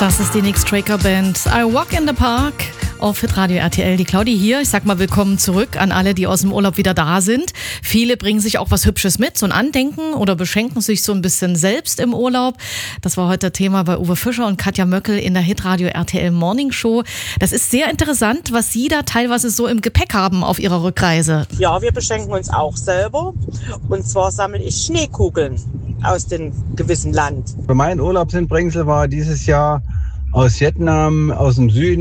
Das ist die Nick Straker Band I Walk in the Park auf Hitradio RTL. Die Claudi hier. Ich sag mal willkommen zurück an alle, die aus dem Urlaub wieder da sind. Viele bringen sich auch was Hübsches mit, so ein Andenken oder beschenken sich so ein bisschen selbst im Urlaub. Das war heute Thema bei Uwe Fischer und Katja Möckel in der Hitradio RTL Morning Show. Das ist sehr interessant, was Sie da teilweise so im Gepäck haben auf Ihrer Rückreise. Ja, wir beschenken uns auch selber. Und zwar sammle ich Schneekugeln aus dem gewissen Land. Mein Urlaubsbringsel war dieses Jahr aus Vietnam, aus dem Süden.